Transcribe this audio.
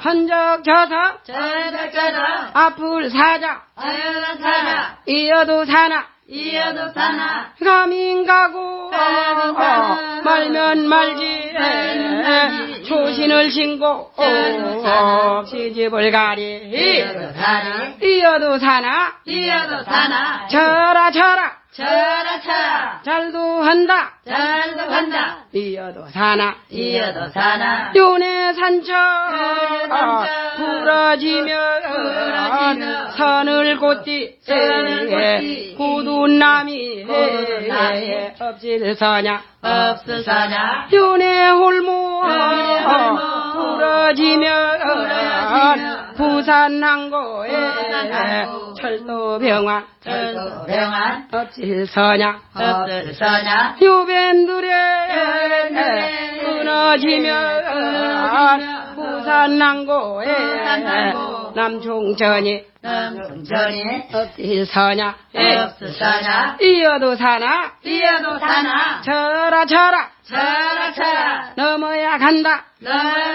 헌적져서 앞을 사자 이어도 사나 가민 가고 말면 말지 초신을 신고 시집을 가리 이어도 사나 쳐라 잘도 한다 이어도 사나 요네 산처 부러지며 선을 곧디 고둔남이 없을서냐 요네 홀모 부러지며 부산 항구에 철도병환 없을서냐 요밴들에 끊어지면 부산 항구에 남충천이 없을서냐 이어도 사나 쳐라 넘어야 간다